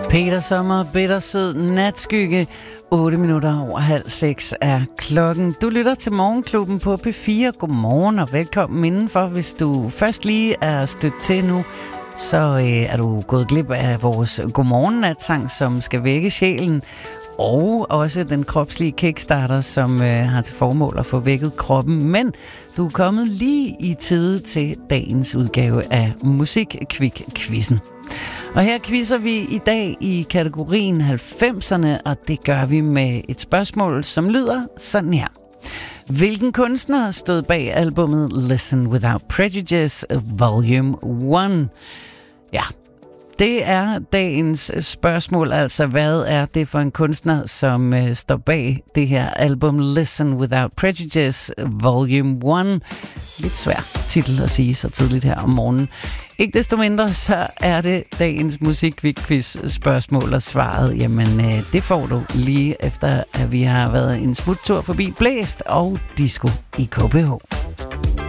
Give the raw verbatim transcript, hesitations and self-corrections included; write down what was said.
Peter Sommer, bittersød natskygge. otte minutter over halv seks er klokken. Du lytter til Morgenklubben på P fire. Godmorgen og velkommen indenfor. Hvis du først lige er stødt til nu, så øh, er du gået glip af vores godmorgennatsang, som skal vække sjælen. Og også den kropslige kickstarter, som øh, har til formål at få vækket kroppen. Men du er kommet lige i tide til dagens udgave af Musikkvik-quizzen. Og her quizzer vi i dag i kategorien halvfemserne, og det gør vi med et spørgsmål, som lyder sådan her. Hvilken kunstner stod bag albumet Listen Without Prejudice Volume et? Ja, det er dagens spørgsmål, altså hvad er det for en kunstner, som øh, står bag det her album Listen Without Prejudice Volume et? Lidt svær titel at sige så tidligt her om morgenen. Ikke desto mindre, så er det dagens Musikkvik-quiz spørgsmål, og svaret, jamen øh, det får du lige efter, at vi har været en smuttur forbi Blæst og Disco i K B H.